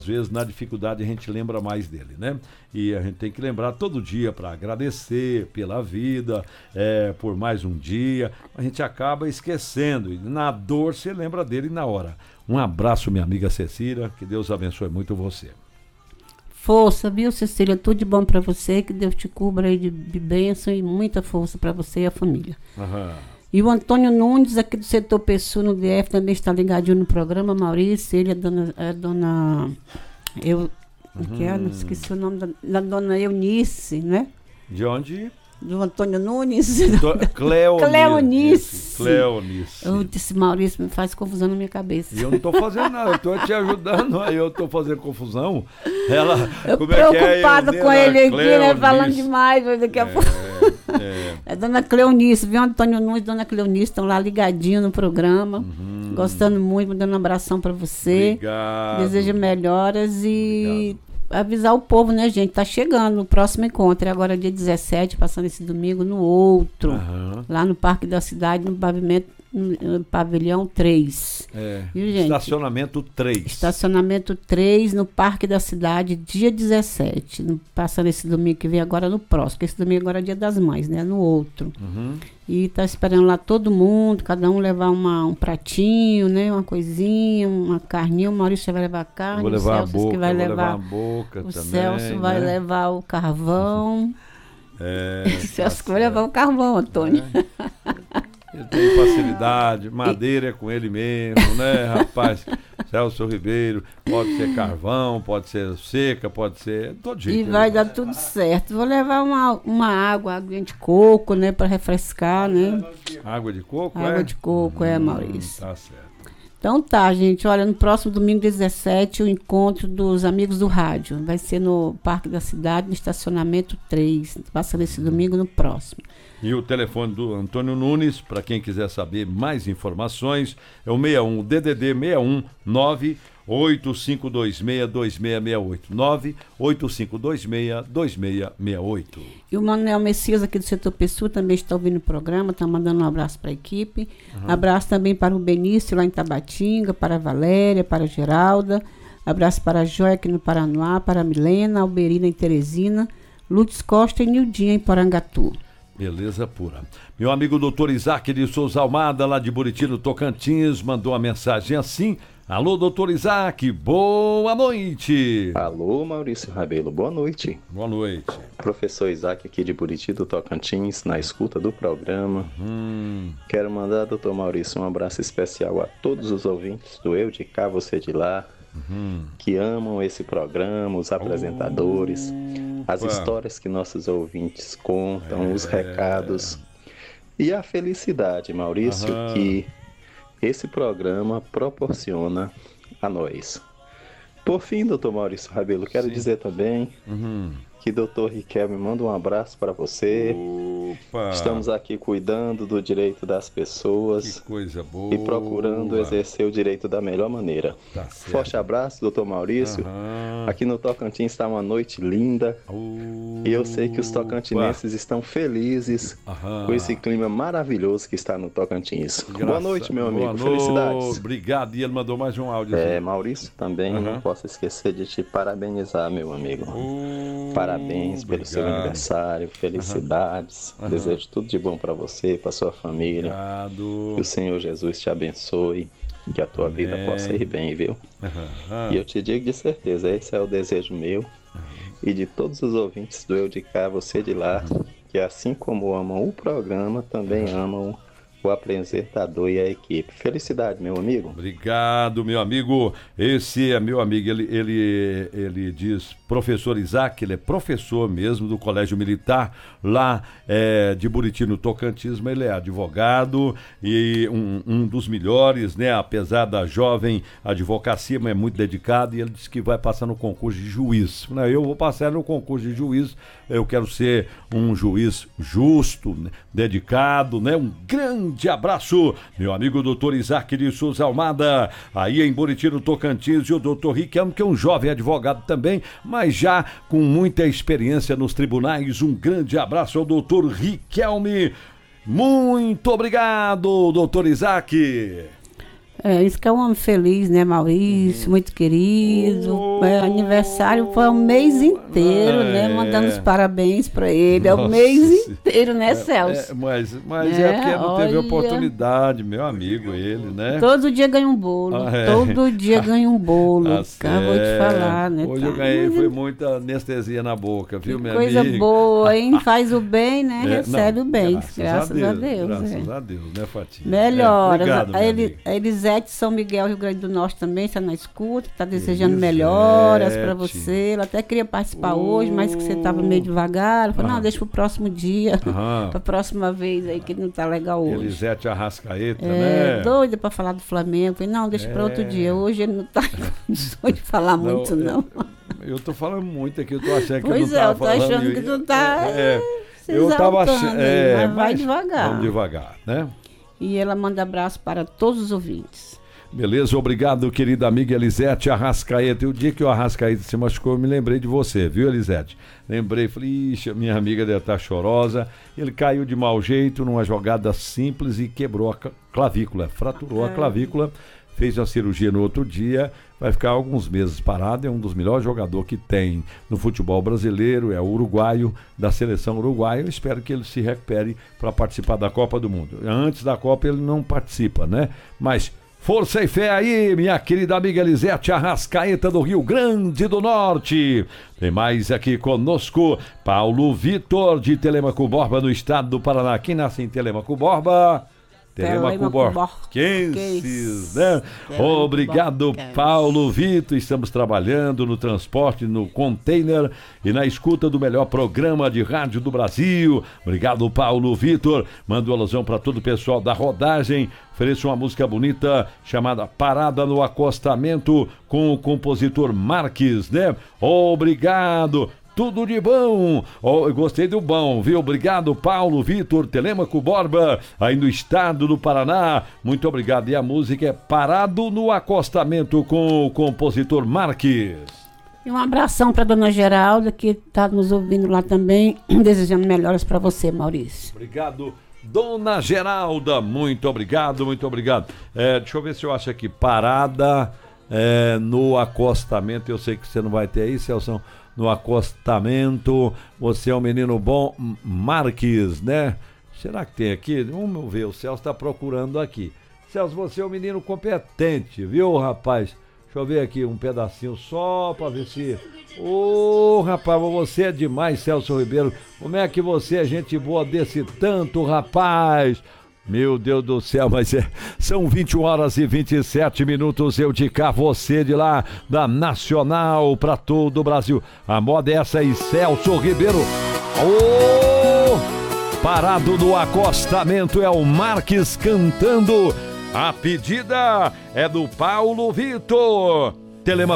Às vezes, na dificuldade, a gente lembra mais dele, né? E a gente tem que lembrar todo dia para agradecer pela vida, por mais um dia. A gente acaba esquecendo. E na dor, você lembra dele na hora. Um abraço, minha amiga Cecília. Que Deus abençoe muito você. Força, viu, Cecília? Tudo de bom para você. Que Deus te cubra aí de bênção e muita força para você e a família. Aham. E o Antônio Nunes, aqui do setor PSU no DF, também está ligadinho no programa. Maurício, ele é dona esqueci o nome da dona Eunice, né? De onde? Do Antônio Nunes. Cleonice. Eu disse, Maurício, me faz confusão na minha cabeça. E eu não estou fazendo nada, eu estou te ajudando, aí eu estou fazendo confusão. Eu preocupada com ele aqui, né? Falando demais, mas daqui a pouco. É dona Cleonice, viu? Antônio Nunes e dona Cleonice estão lá ligadinho no programa. Gostando muito, dando um abração para você. Obrigado. Desejo melhoras e avisar o povo, né, gente? Tá chegando o próximo encontro. É agora dia 17, passando esse domingo no outro. Lá no Parque da Cidade, no pavilhão 3. Viu, gente? Estacionamento 3. Estacionamento 3 no Parque da Cidade, dia 17. Passando esse domingo que vem agora no próximo. Porque esse domingo agora é dia das mães, né? No outro. E tá esperando lá todo mundo, cada um levar um pratinho, né? Uma coisinha, uma carninha. O Maurício vai levar a carne. Vou levar o Celso a boca, que vai vou levar a boca o também, Celso vai levar o carvão. O Celso que vai levar o carvão, Antônio. Ele tem facilidade, madeira é com ele mesmo, né, rapaz? Celso Ribeiro, pode ser carvão, pode ser seca, pode ser todo jeito. E vai dar tudo certo. Vou levar uma água de coco, né, para refrescar, né? Água de coco, Água de coco, Maurício. Tá certo. Então tá, gente, olha, no próximo domingo 17, o encontro dos amigos do rádio. Vai ser no Parque da Cidade, no estacionamento 3. Passando esse domingo no próximo. E o telefone do Antônio Nunes, para quem quiser saber mais informações, é o 61, DDD 61 985262668. 985262668. E o Manuel Messias, aqui do setor PSU, também está ouvindo o programa, está mandando um abraço para a equipe. Abraço também para o Benício, lá em Tabatinga, para a Valéria, para a Geralda. Abraço para a Joia, aqui no Paranoá, para a Milena, Alberina em Teresina, Lutz Costa e Nildinha em Porangatu. Beleza pura. Meu amigo doutor Isaac de Souza Almada, lá de Buriti, no Tocantins, mandou uma mensagem assim. Alô, doutor Isaac, boa noite. Alô, Maurício Rabelo, boa noite. Boa noite. Professor Isaac aqui de Buriti, do Tocantins, na escuta do programa. Quero mandar, doutor Maurício, um abraço especial a todos os ouvintes do Eu de Cá, Você de Lá, que amam esse programa, os apresentadores, as histórias que nossos ouvintes contam, os recados e a felicidade, Maurício, que esse programa proporciona a nós. Por fim, doutor Maurício Rabelo, quero dizer também que doutor Riquelme manda um abraço para você. Opa. Estamos aqui cuidando do direito das pessoas. Que coisa boa. E procurando exercer o direito da melhor maneira. Tá certo. Forte abraço, doutor Maurício. Aqui no Tocantins está uma noite linda. E eu sei que os tocantinenses estão felizes com esse clima maravilhoso que está no Tocantins. Boa noite, meu amigo. Felicidades. Obrigado. E ele mandou mais um áudio. Maurício, também não posso esquecer de te parabenizar, meu amigo. Parabéns pelo seu aniversário, felicidades. Desejo tudo de bom para você, para sua família. Obrigado. Que o Senhor Jesus te abençoe, que a tua vida possa ir bem, viu? E eu te digo de certeza, esse é o desejo meu e de todos os ouvintes do Eu de Cá, Você de Lá, que assim como amam o programa, também amam o apresentador e a equipe. Felicidade, meu amigo. Obrigado, meu amigo. Esse é meu amigo, ele diz professor Isaac, ele é professor mesmo do Colégio Militar, lá de Buriti, no Tocantins, mas ele é advogado e um dos melhores, né? Apesar da jovem advocacia, mas é muito dedicado, e ele disse que vai passar no concurso de juiz. Eu vou passar no concurso de juiz, eu quero ser um juiz justo, né? Dedicado, né? Um grande abraço, meu amigo doutor Isaac de Souza Almada, aí em Buriti, no Tocantins, e o doutor Riquelme, que é um jovem advogado também, mas já com muita experiência nos tribunais. Um grande abraço ao doutor Riquelme. Muito obrigado, doutor Isaac. Isso que é um homem feliz, né, Maurício? Muito querido. Aniversário foi o mês inteiro, né? Mandando os parabéns para ele. É o mês inteiro, né, Celso? Mas é porque não teve oportunidade, meu amigo, ele, né? Todo dia ganha um bolo. Todo dia ganha um bolo. Vou te falar, né? Hoje eu ganhei, foi muita anestesia na boca, viu, minha amiga? Coisa boa, hein? Faz o bem, né? Recebe o bem. Graças a Deus. Graças a Deus, né, Fatinha? Melhoras. Obrigado, a Elisete São Miguel, Rio Grande do Norte também está na escuta, está desejando melhoras para você. Ela até queria participar hoje, mas que você estava meio devagar. Ela falou, não, deixa para o próximo dia, para a próxima vez aí, que ele não está legal hoje. Elisete Arrascaeta, né? Doida para falar do Flamengo. Falei, não, deixa para outro dia. Hoje ele não está com condições de falar muito, não. Eu tô falando muito aqui, eu tô achando que eu não estava falando. Pois é, eu tô achando que tu tá eu estava achando, mas vai devagar. Vamos devagar, né? E ela manda abraço para todos os ouvintes. Beleza, obrigado, querida amiga Elisete Arrascaeta. E o dia que o Arrascaeta se machucou, eu me lembrei de você, viu, Elisete? Lembrei, falei, ixi, minha amiga deve estar chorosa. Ele caiu de mau jeito numa jogada simples e quebrou a clavícula, fraturou a clavícula, fez a cirurgia no outro dia, vai ficar alguns meses parado. É um dos melhores jogadores que tem no futebol brasileiro, é o uruguaio, da seleção uruguaia. Eu espero que ele se recupere para participar da Copa do Mundo. Antes da Copa ele não participa, né? Mas força e fé aí, minha querida amiga Elisete Arrascaeta do Rio Grande do Norte. Tem mais aqui conosco, Paulo Vitor de Telêmaco Borba, no estado do Paraná. Quem nasce em Telêmaco Borba? Telêmaco Borquenses, né? Obrigado, Paulo Vitor. Estamos trabalhando no transporte, no container e na escuta do melhor programa de rádio do Brasil. Obrigado, Paulo Vitor. Mando alusão para todo o pessoal da rodagem. Ofereço uma música bonita chamada Parada no Acostamento com o compositor Marques, né? Obrigado. Tudo de bom. Eu gostei do bom, viu? Obrigado, Paulo Vitor, Telêmaco Borba, aí no estado do Paraná. Muito obrigado. E a música é Parado no Acostamento com o compositor Marques. E um abração para dona Geralda, que está nos ouvindo lá também, desejando melhoras para você, Maurício. Obrigado, dona Geralda. Muito obrigado, muito obrigado. Deixa eu ver se eu acho aqui. Parada no acostamento. Eu sei que você não vai ter aí, Celso. No acostamento, você é um menino bom, Marques, né? Será que tem aqui? Vamos ver, o Celso está procurando aqui. Celso, você é um menino competente, viu, rapaz? Deixa eu ver aqui um pedacinho só para ver se... rapaz, você é demais, Celso Ribeiro. Como é que você é gente boa desse tanto, rapaz? Meu Deus do céu, mas são 21 horas e 27 minutos, eu de cá, você de lá, da Nacional para todo o Brasil. A moda é essa aí, Celso Ribeiro. Parado no acostamento é o Marques cantando. A pedida é do Paulo Vitor.